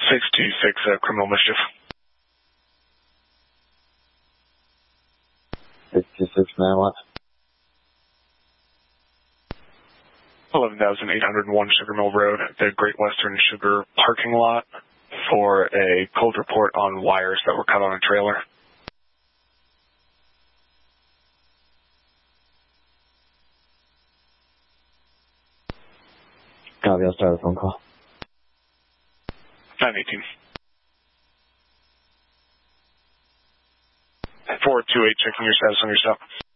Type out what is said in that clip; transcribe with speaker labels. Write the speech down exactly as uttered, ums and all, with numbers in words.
Speaker 1: six two six, uh, criminal mischief.
Speaker 2: six two six, man, what?
Speaker 1: eleven thousand eight hundred one Sugar Mill Road, the Great Western Sugar parking lot for a cold report on wires that were cut on a trailer.
Speaker 2: Copy, I'll start a phone call.
Speaker 1: nine eighteen. four two eight, checking your status on your cell.